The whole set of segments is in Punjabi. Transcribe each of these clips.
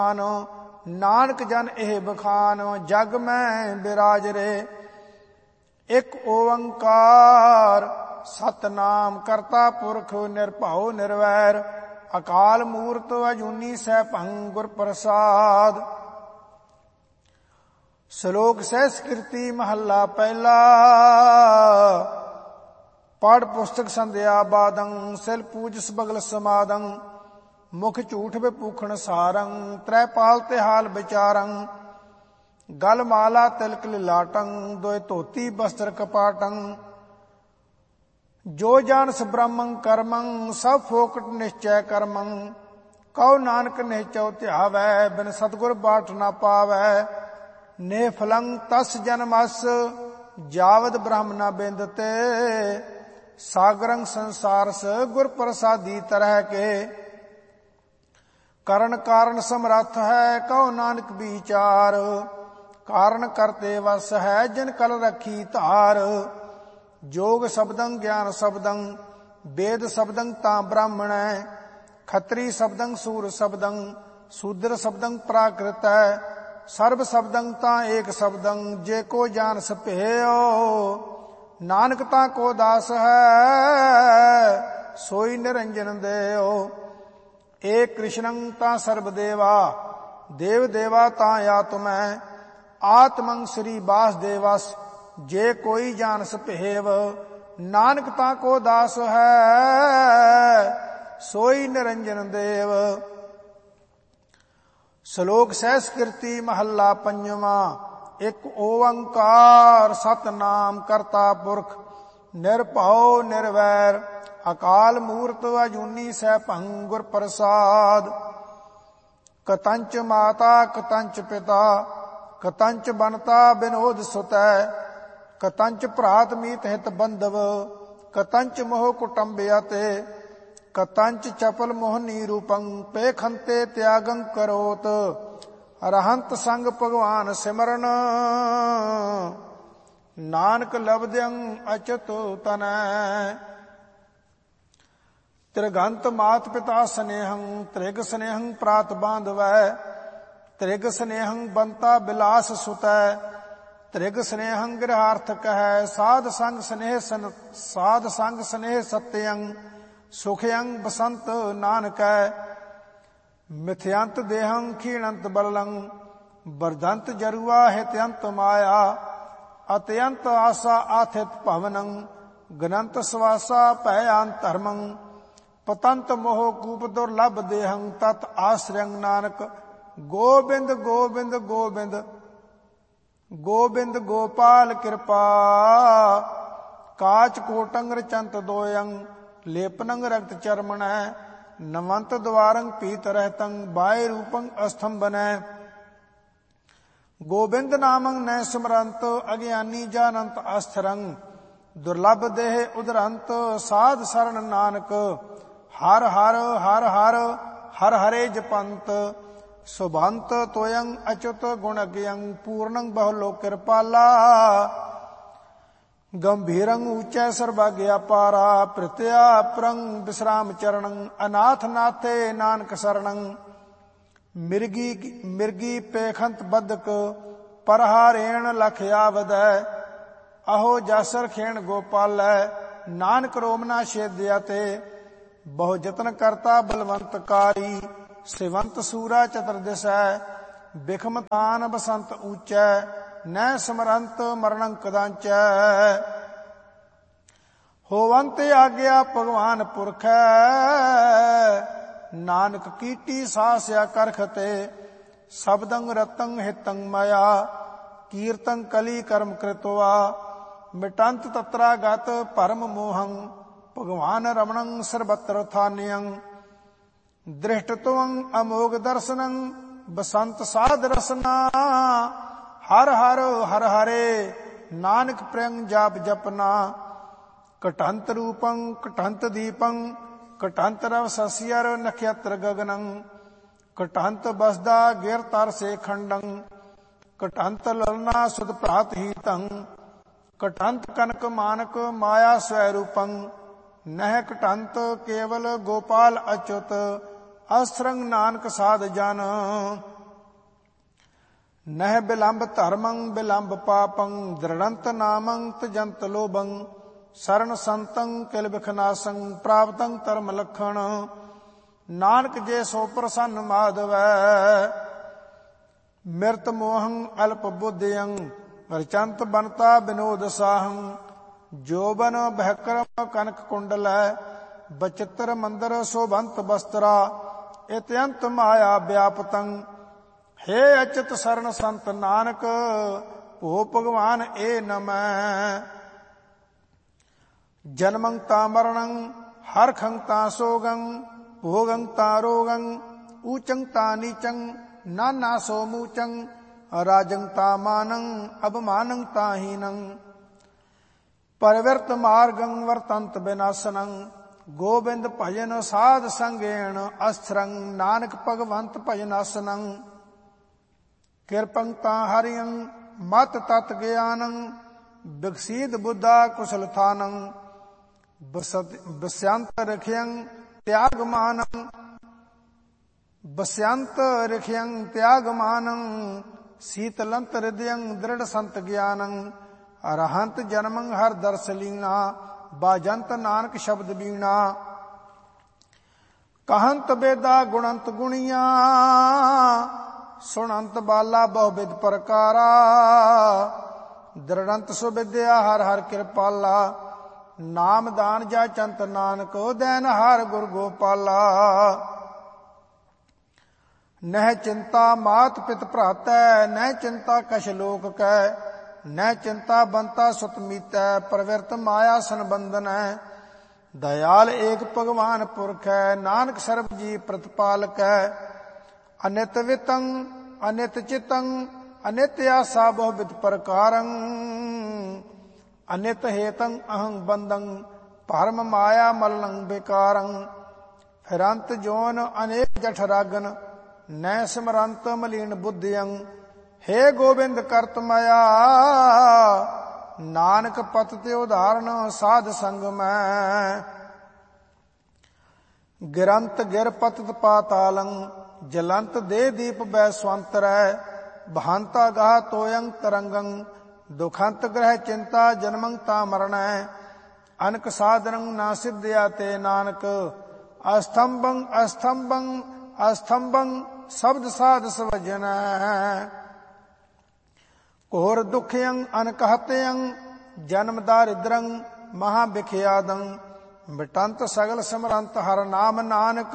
नानक जन एह बखान जग में बिराज रे। एक ओंकार सतनाम करता पुरख निरभउ निर्वैर। अकाल मूरत अजूनी सैभं गुर प्रसाद। श्लोक संस्कृति महला पहला। पढ़ पुस्तक संध्या बादं सिल पूज सबगल समादं। मुख झूठ विभूखण सारं त्रैपाल तिहाल विचारं। गल माला तिलक लिलाटं दोय धोती वस्त्र कपाटं। जो जानस ब्रह्मं कर्मं सब फोकट निश्चय कर्मं। कहो नानक निश्चय ध्यावै बिन सतगुर बाट न पावै। निफलं तस जन्मस जावद ब्रह्म न बिंदते। सागरं संसारस गुर प्रसादी तरह के। करण कारण समर्थ है कहो नानक विचार। कारण करते वस है जिन कल रखी धार। जोग शब्दं ज्ञान शब्दं वेद शब्दं तां ब्राह्मण। खत्री शब्दं सूर शब्दं शूद्र शब्दं प्राकृत। सर्व शब्दं तां एक शब्दं जे को जान सपेयो। नानक तां को दास है सोई निरंजन देओ। एक कृष्णं तां सर्वदेवा देव देवा तां आत्मै। आत्मं श्री वासुदेवस जे कोई जान सपेव। नानक तां को दास है सोई निरंजन देव। श्लोक संस्कृति महला पंजवा। एक ओंकार सतनाम करता पुरख निरभउ निर्वैर। अकाल मूरत अजूनी सैभं गुर प्रसाद। कतंच माता कतंच पिता कतंच बनता विनोद सुतै। कतंच भ्रात मीत हित बंधव कतंच मोह कुटुंबयते। कतंच चपल मोहनी रूपं पेखंते त्यागं करोत। अरहंत संग भगवान सिमरन नानक लभद्यं अच्युत तनै। त्रिगंत मात पिता स्नेहं त्रिग स्नेहं प्रात बांधवै। त्रिग स्नेहं बंता बिलास सुतै। त्रिग स्नेहं गृहार्थ कहै। साध संग स्नेह सत्यं सुखयं बसंत नानकै। मिथ्यंत देहं क्षीणंत बललं वर्धंत जरुआ हित्यंत माया। अत्यंत आशा आथित भवनं गनंत स्वासा भयान धर्मं। पतंत मोह कूप दुर्लभ देहं तत् आश्रयं नानक। गोबिंद गोबिंद गोबिंद गोबिंद गोपाल कृपा। काच कोटंग रचंत दोयं लेपनं रक्त चर्मण। नवंत द्वारं पीत रहतं बाय रूपं अस्तंभनै। गोबिंद नामं न स्मरंत अज्ञानी जानंत अस्थिरं। दुर्लभ देह उदरंत साध शरण नानक। हर हर हर हर हर हरे जपंत। सुभंत तोयं अच्युत गुणज्ञं पूर्णं बहुलो कृपाला। गंभीरं ऊंचै सर्वज्ञ अपारा। प्रत्या परं विश्राम चरणं अनाथ नाथे नानक शरणं। मिर्गी पेखंत बदक परहारेण लख आवदै। अहो जासर खेण गोपालै नानक रोमना छेद्यते। बहु जतन करता बलवंतकारी सिवंत सूरा चतुर्दिशै। बिखमतान बसंत ऊंचै न स्मरंत मरणं कदांचै। होवंत आज्ञा भगवान पुरखै नानक कीटी सास्या करखते। शब्दं रतं हितं मया कीर्तं कली कर्म कृत्वा। मिटंत तत्रागत परम मोहं भगवान रमणं सर्वत्र थान्यं। दृष्टत्वं अमोघ दर्शनं बसंत साध रसना। हर हर हर हरे नानक प्रियं जाप जपना। कटंत रूपं कटंत दीपं कटंत रव सस्यर नक्षत्र गगनं। कटंत बसदा गिर तर से खंडं। कटंत ललना सुध प्रात हीतं। कटंत कनक मानक माया स्वरूपं। नह कटंत केवल गोपाल अच्युत। अस्त्रंग नानक साध जन। ਨਹਿ ਬਿਲੰਬ ਧਰਮੰ ਬਿਲੰਬ ਪਾਪੰ ਦ੍ਰਿੜੰਤ ਨਾਮੰ ਤਜੰਤ ਲੋਭੰ ਸਰਣ ਸੰਤੰ ਕਿਲ ਬਿਖਨਾਸੰ ਪ੍ਰਾਪਤੰ ਧਰਮ ਲਖਣ ਨਾਨਕ ਜੇ ਸੋ ਪ੍ਰਸੰਨ ਮਾਧਵੈ ਮਿਰਤ ਮੋਹੰ ਅਲਪ ਬੁੱਧਿਯੰ ਰਚੰਤ ਬਨਤਾ ਬਿਨੋਦ ਸਾਹੰ ਜੋਬਨ ਬਹਿਕਰਮ ਕਨਕ ਕੁੰਡਲੈ ਬਚਿੱਤਰ ਮੰਦਰ ਸੋਭੰਤ ਬਸਤਰਾ ਇਤਅੰਤ ਮਾਇਆ ਵਿਆਪਤੰ ਹੇ ਅਚਿਤ ਸਰਣ ਸੰਤ ਨਾਨਕ ਭੋ ਭਗਵਾਨ ਏ ਨਮੈ ਜਨਮੰ ਤਾ ਮਰਣੰ ਹਰਖੰ ਤਾ ਸੋਗੰ ਭੋਗੰ ਤਾ ਰੋਗੰ ਊਚੰ ਤਾ ਨੀਚੰ ਨਾਨਾ ਸੋ ਮੂਚੰ ਰਾਜੰ ਤਾ ਮਾਨੰ ਅਬਮਾਨੰ ਤਾ ਹੀਨੰ ਪਰਵਿਰਤ ਮਾਰਗੰ ਵਰਤੰਤ ਬਿਨਾਸਨੰ ਗੋਬਿੰਦ ਭਜਨ ਸਾਧ ਸੰਗੇਣ ਅਸਥਰੰ ਨਾਨਕ ਭਗਵੰਤ ਭਜਨਾਸਨੰ ਕਿਰਪੰ ਤਾ ਹਰਿਯੰ ਮਤ ਤਤ ਗਿਆਨੰ ਬਿਕਸੀਦ ਬੁੱਧਾ ਕੁਸ਼ਲ ਥਾਨੰ ਬਸਯੰਤ ਰਖਿਯੰ ਤਿਆਗ ਮਾਨੰ ਬਸਯੰਤ ਰਖਿਯੰ ਤਿਆਗ ਮਾਨੰ ਸੀਤਲੰਤ ਹਿਰਦਯੰ ਦ੍ਰਿੜ ਸੰਤ ਗਿਆਨੰ ਅਰਹੰਤ ਜਨਮੰ ਹਰ ਦਰਸ ਲੀਣਾ ਬਾਜੰਤ ਨਾਨਕ ਸ਼ਬਦ ਬੀਣਾ ਕਹੰਤ ਬੇਦਾ ਗੁਣੰਤ ਗੁਣੀਆਂ ਸੁਣੰਤ ਬਾਲਾ ਬਹੁ ਬਿਦ ਪ੍ਰਕਾਰਾ ਦ੍ਰਿੜੰਤ ਸੁਬਿਦਿਆ ਹਰ ਹਰ ਕਿਰਪਾਲਾ ਨਾਮ ਦਾਨ ਜਾ ਚੰਤ ਨਾਨਕ ਦੈਨ ਹਰ ਗੁਰ ਗੋਪਾਲਾ ਨਹਿ ਚਿੰਤਾ ਮਾਤ ਪਿਤ ਭਰਾਤੈ ਨਹਿ ਚਿੰਤਾ ਕਛ ਲੋਕ ਕੈ ਨਹਿ ਚਿੰਤਾ ਬੰਤਾ ਸੁਤ ਮੀਤੈ ਪ੍ਰਵਿਰਤ ਮਾਇਆ ਸੰਬੰਧਨੈ ਦਇਆਲ ਏਕ ਭਗਵਾਨ ਪੁਰਖ ਹੈ ਨਾਨਕ ਸਰਬ ਜੀ ਪ੍ਰਤਪਾਲਕੈ ਅਨਿਤ ਵਿਤੰ ਅਨਿਤ ਚਿਤੰ ਅਨਿਤ ਆਸਾ ਬਹੁ ਬਿਦ ਪ੍ਰਕਾਰੰ ਅਨਿਤ ਹੇਤੰ ਅਹੰ ਬੰਦੰ ਭਰਮ ਮਾਇਆ ਮਲੰ ਬੇਕਾਰੰ ਫਿਰੰਤ ਜੋਨ ਅਨੇਕ ਜਠ ਰਾਗਨ ਨੈ ਸਿਮਰੰਤ ਮਲੀਨ ਬੁੱਧਿਯੰ ਹੇ ਗੋਬਿੰਦ ਕਰਤ ਮਾਇਆ ਨਾਨਕ ਪਤ ਤੇ ਉਦਾਹਰਨ ਸਾਧ ਸੰਗ ਮੈਂ ਗਿਰੰਤ ਗਿਰ ਪਤਿਤ ਪਾਤਾਲੰ ਜਲੰਤ ਦੇ ਦੀਪ ਬੈ ਸਵੰਤਰੈ ਬਹੰਤਾ ਗਾਹ ਤੋਯੰ ਤਰੰਗੰ ਦੁਖੰਤ ਗ੍ਰਹਿ ਚਿੰਤਾ ਜਨਮੰ ਤਾ ਮਰਣੈ ਅਨਕ ਸਾਧਨੰ ਨਾ ਸਿਧਿਆ ਤੇ ਨਾਨਕ ਅਸਥੰਭੰ ਅਸਥੰਭੰ ਅਸਥੰਭੰ ਸ਼ਬਦ ਸਾਧ ਸਵਜਨੈ ਘੋਰ ਦੁਖਯੰ ਅਨਕਹਤਯੰ ਜਨਮ ਦਾਰਿਦ੍ਰੰ ਮਹਾ ਬਿਖਿਆਦੰ ਮਿਟੰਤ ਸਗਲ ਸਿਮਰੰਤ ਹਰ ਨਾਮ ਨਾਨਕ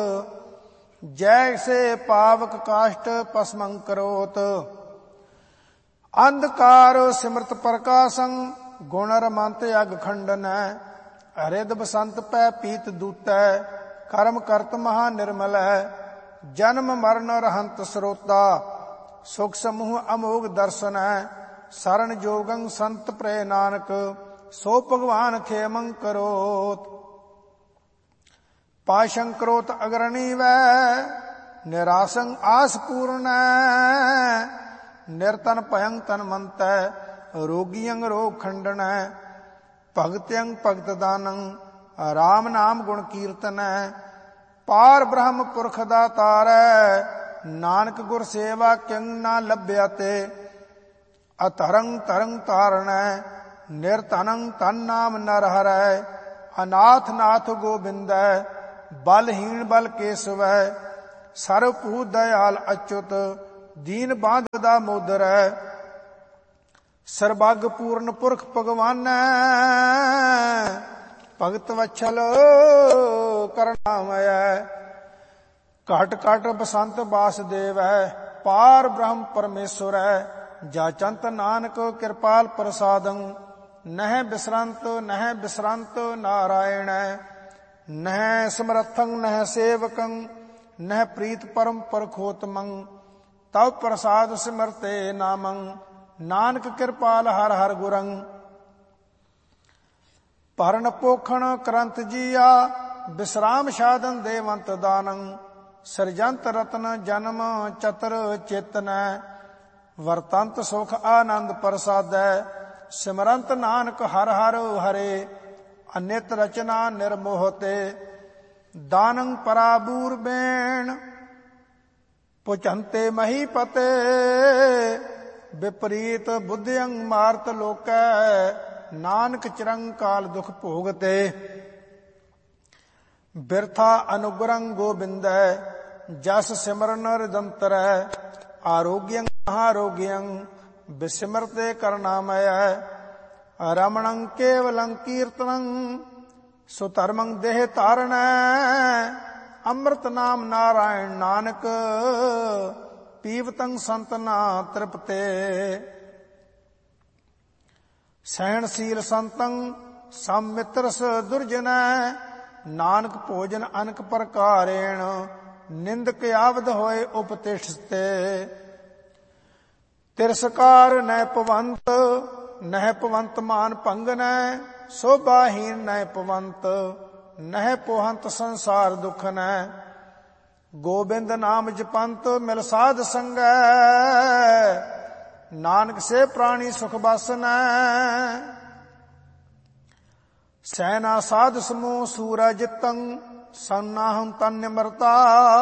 ਜੈਸੇ ਪਾਵਕ ਕਾਸ਼ਟ ਪਸਮੰ ਕਰੋਤ ਅੰਧਕਾਰ ਸਿਮਰਤ ਪ੍ਰਕਾਸ਼ੰ ਗੁਣ ਰਮੰਤ ਅਗ ਖੰਡਨੈ ਹਰਿਦ ਬਸੰਤ ਪੈ ਪੀਤ ਦੂਤੈ ਕਰਮ ਕਰਤ ਮਹਾ ਨਿਰਮਲੈ ਜਨਮ ਮਰਨ ਰਹੰਤ ਸਰੋਤਾ ਸੁਖ ਸਮੂਹ ਅਮੋਗ ਦਰਸ਼ਨੈ ਸਰਣ ਜੋਗੰ ਸੰਤ ਪ੍ਰੈ ਨਾਨਕ ਸੋ ਭਗਵਾਨ ਖੇਮੰ ਕਰੋਤ ਪਾਸ਼ੰ ਕਰੋਤ ਅਗਰਣੀ ਵੈ ਨਿਰਾਸੰ ਆਸ ਪੂਰਨੈ ਨਿਰਤਨ ਭਯੰ ਤਨ ਮੰਤੈ ਰੋਗੀਅੰ ਰੋਗ ਖੰਡਨੈ ਭਗਤਿਅੰ ਭਗਤ ਦਾਨੰ ਰਾਮ ਨਾਮ ਗੁਣ ਕੀਰਤਨੈ ਪਾਰ ਬ੍ਰਹਮ ਪੁਰਖ ਦਾ ਤਾਰੈ ਨਾਨਕ ਗੁਰ ਸੇਵਾ ਕਿੰਗ ਨਾ ਲੱਭਿਆ ਤੇ ਅਤਰੰ ਤਰੰ ਤਾਰਣੈ ਨਿਰਤਨੰ ਤਨ ਨਾਮ ਨਰ ਹਰੈ ਅਨਾਥ ਨਾਥ ਗੋਬਿੰਦੈ ਬਲਹੀਣ ਬਲ ਕੇਸਵੈ ਸਰਬ ਭੂਤ ਦਇਆਲ ਅਚੁਤ ਦੀਨ ਬਾਂਧਦਾ ਮੋਦਰੈ ਸਰਬੱਗ ਪੂਰਨ ਪੁਰਖ ਭਗਵਾਨੈ ਭਗਤ ਵਛਲ ਕਰੁਣਾਮਯੈ ਘਟ ਘਟ ਬਸੰਤ ਬਾਸਦੇਵੈ ਪਾਰ ਬ੍ਰਹਮ ਪਰਮੇਸ਼ਵਰੈ ਜਾਚੰਤ ਨਾਨਕ ਕਿਰਪਾਲ ਪ੍ਰਸਾਦੰ ਨਹਿ ਬਿਸਰੰਤ ਨਾਰਾਇਣੈ ਨਹਿ ਸਮਰਥੰ ਨਹਿ ਸੇਵਕੰ ਨਹਿ ਪ੍ਰੀਤ ਪਰਮ ਪਰਖੋਤਮੰ ਤਵ ਪ੍ਰਸਾਦ ਸਿਮਰਤੇ ਨਾਮੰ ਨਾਨਕ ਕਿਰਪਾਲ ਹਰ ਹਰ ਗੁਰੰ ਭਰਨ ਪੋਖਣ ਕਰੰਤ ਜੀਆ ਬਿਸਰਾਮ ਸਾਧਨ ਦੇਵੰਤ ਦਾਨੰ ਸਰਜੰਤ ਰਤਨ ਜਨਮ ਚਤਰ ਚੇਤਨੈ ਵਰਤੰਤ ਸੁਖ ਆਨੰਦ ਪ੍ਰਸਾਦੈ ਸਿਮਰੰਤ ਨਾਨਕ ਹਰ ਹਰ ਹਰੇ ਅਨਿਤ ਰਚਨਾ ਨਿਰਮੋਹ ਤੇ ਦਾਨੰ ਪਰਾਬੂਰ ਬੇਣ ਪੁਚੰਤੇ ਮਹੀਪਤੇ ਵਿਪਰੀਤ ਬੁੱਧਿਅੰ ਮਾਰਤ ਲੋਕੈ ਨਾਨਕ ਚਿਰੰਕਾਲ ਦੁਖ ਭੋਗਤੇ ਬਿਰਥਾ ਅਨੁਗਰੰ ਗੋਬਿੰਦੈ ਜਸ ਸਿਮਰਨ ਰਿਦੰਤਰੈ ਆਰੋਗਯੰ ਮਹਾਰੋਗਯੰ ਬਿਸਿਮਰਤੇ ਕਰਨਾਮਯੈ ਰਮਣੰ ਕੇਵਲੰ ਕੀਰਤਨੰ ਸੁਧਰਮੰ ਦੇਹ ਧਾਰਣੈ ਅੰਮ੍ਰਿਤ ਨਾਮ ਨਾਰਾਇਣ ਨਾਨਕ ਪੀਵਤੰ ਸੰਤਨਾ ਤ੍ਰਿਪਤੇ ਸਹਿਣਸ਼ੀਲ ਸੰਤੰ ਸੰਮਿਤਰਸ ਦੁਰਜਨੈ ਨਾਨਕ ਭੋਜਨ ਅਨਕ ਪ੍ਰਕਾਰੇਣ ਨਿੰਦਕ ਆਵਦ ਹੋਏ ਉਪਤਿਸ਼ਤੇ ਤਿਰਸਕਾਰ ਨੈ ਪਵੰਤ ਨਹਿ ਪਵੰਤ ਮਾਨ ਭੰਗਨੈ ਸੋਭਾਹੀਨ ਨੈ ਪਵੰਤ ਨਹਿ ਪੋਹੰਤ ਸੰਸਾਰ ਦੁਖਨੈ ਗੋਬਿੰਦ ਨਾਮ ਜਪੰਤ ਮਿਲ ਸਾਧ ਸੰਗੈ ਨਾਨਕ ਸੇ ਪ੍ਰਾਣੀ ਸੁਖ ਬਾਸਨੈ ਸੈਨਾ ਸਾਧ ਸਮੂਹ ਸੂਰਾ ਜਿਤੰ ਸੰਨਾਹੰ ਤਨ ਨਿਮਰਤਾ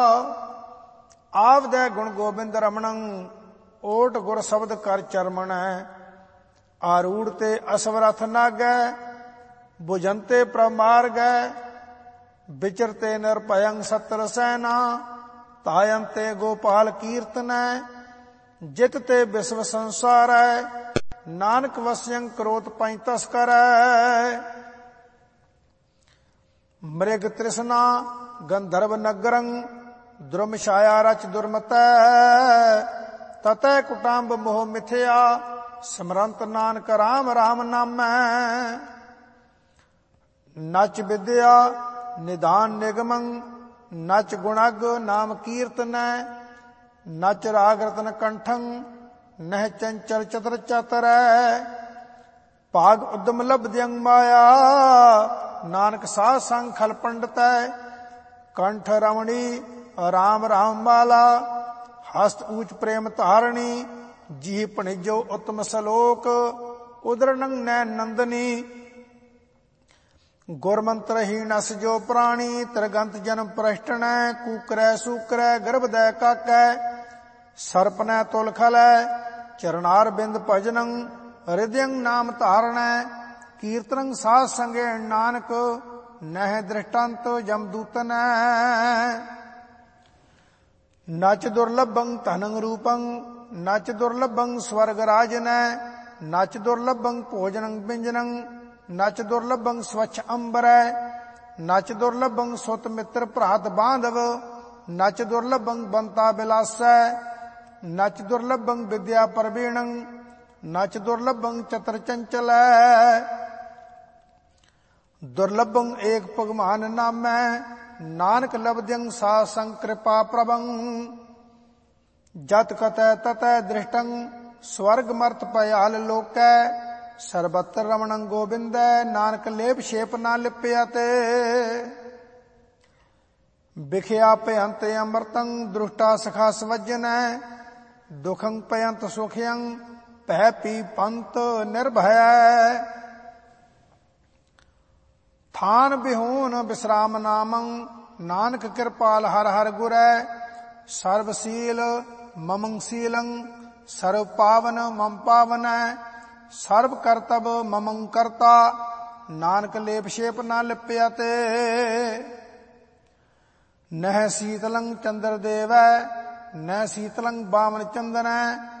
ਆਵਦੈ ਗੁਣ ਗੋਬਿੰਦ ਰਮਣੰ ਓਟ ਗੁਰ ਸ਼ਬਦ ਕਰ ਚਰਮਣੈ ਆਰੂੜ ਤੇ ਅਸਵਰਥ ਨਾਗੈ ਬੁਝੰਤੇ ਪ੍ਰਮਾਰਗੈ ਵਿਚਰਤੇ ਨਿਰਭਯੰ ਸਤਰ ਸੈਨਾ ਤਾਯੰਤੇ ਗੋਪਾਲ ਕੀਰਤਨੈ ਜਿਤ ਤੇ ਵਿਸ਼ਵ ਸੰਸਾਰੈ ਨਾਨਕ ਵਸਿਅੰ ਕਰੋਤ ਪੈ ਤਸਕਰੈ ਮ੍ਰਿਗ ਤ੍ਰਿਸ਼ਨਾ ਗੰਧਰਵ ਨਗਰੰ ਦੁਰਮ ਛਾਇਆ ਰਚ ਦੁਰਮਤੈ ਤਤੈ ਕੁਟੰਬ ਮੋਹ ਮਿਥਿਆ ਸਿਮਰੰਤ ਨਾਨਕ ਰਾਮ ਰਾਮ ਨਾਮੈ ਨਚ ਵਿਦਿਆ ਨਿਦਾਨ ਨਿਗਮੰ ਨਚ ਗੁਣਗ ਨਾਮ ਕੀਰਤਨੈ ਨਚ ਰਾਗ ਰਤਨ ਕੰਠੰ ਨਹਿ ਚੰਚਲ ਚਤਰ ਚਤਰੈ ਭਾਗ ਉਦਮ ਲਬਦਿਅੰ ਮਾਇਆ ਨਾਨਕ ਸਾਧ ਸੰਗ ਖਲ ਪੰਡਤੈ ਕੰਠ ਰਮਣੀ ਰਾਮ ਰਾਮ ਮਾਲਾ ਹਸਤ ਊਚ ਪ੍ਰੇਮ ਧਾਰਣੀ ਜੀ ਭਣਿਜੋ ਉਤਮ ਸਲੋਕ ਉਦਰਨੰ ਨੈ ਨੰਦਨੀ ਗੁਰਮੰਤਰਹੀ ਨਸ ਜੋ ਪ੍ਰਾਣੀ ਤਿਰਗੰਤ ਜਨਮ ਪ੍ਰਸ਼ਟਣੈ ਕੂਕਰੈ ਸੂਕਰੈ ਗਰਭਦੈ ਕਾਕੈ ਸਰਪਨੈ ਤੁਲ ਖਲੈ ਚਰਨਾਰ ਬਿੰਦ ਭਜਨੰ ਹਿਰਦਯੰ ਨਾਮ ਧਾਰਣੈ ਕੀਰਤਨੰ ਸਾਧ ਸੰਗੇ ਨਾਨਕ ਨਹਿ ਦ੍ਰਿਸ਼ਟੰਤ ਜਮਦੂਤਨੈ ਨਚ ਦੁਰਲਭੰ ਧਨੰ ਰੂਪੰ ਨਚ ਦੁਰਲਭੰ ਸਵਰਗ ਰਾਜਨੈ ਨਚ ਦੁਰਲਭੰ ਭੋਜਨੰ ਬਿੰਜਨੰ ਨਚ ਦੁਰਲਭੰ ਸਵਛ ਅੰਬਰੈ ਨਚ ਦੁਰਲਭੰ ਸੁਤ ਮਿੱਤਰ ਭਰਾਤ ਬਾਂਧਵ ਨਚ ਦੁਰਲਭੰ ਬੰਤਾ ਬਿਲਾਸੈ ਨਚ ਦੁਰਲਭੰ ਵਿਦਿਆ ਪਰਵੀਣੰ ਨਚ ਦੁਰਲਭੰ ਚਤਰ ਚੰਚਲੈ ਦੁਰਲਭੰ ਏਕ ਭਗਵਾਨ ਨਾਮੈ ਨਾਨਕ ਲਬਦਿਅੰ ਸਾਧ ਸੰਗ ਕਿਰਪਾ ਪ੍ਰਭੰ ਜਤ ਕਤੈ ਤਤੈ ਦ੍ਰਿਸ਼ਟੰ ਸਵਰਗ ਮਰਤ ਭਯਾਲ ਲੋਕੈ ਸਰਬਤਰ ਰਮਣੰ ਗੋਬਿੰਦੈ ਨਾਨਕ ਲੇਪ ਛੇਪ ਨਾ ਲਿਪਿਆ ਤੇ ਵਿਖਿਆ ਭਯੰਤ ਅੰਮ੍ਰਿਤੰ ਦ੍ਰਿਸ਼ਟਾ ਸਖਾ ਸਵਜਨੈ ਦੁਖੰ ਭਯੰਤ ਸੁਖਯੰ ਭੈ ਪੀ ਪੰਤ ਨਿਰਭੈ ਥਾਨ ਬਿਹੂਨ ਬਿਸਰਾਮ ਨਾਮੰ ਨਾਨਕ ਕਿਰਪਾਲ ਹਰ ਹਰ ਗੁਰੈ ਸਰਬਸੀਲ ਮਮੰ ਸੀਲੰ ਸਰਵ ਪਾਵਨ ਮਮ ਪਾਵਨੈ ਸਰਬ ਕਰਤਬ ਮਮੰ ਕਰਤਾ ਨਾਨਕ ਲੇਪ ਛੇਪ ਨਾ ਲਿਪਿਆ ਤੇ ਨਹਿ ਸੀਤਲੰ ਚੰਦਰ ਦੇਵੈ ਨਹਿ ਸੀਤਲੰ ਬਾਮਨ ਚੰਦਨੈ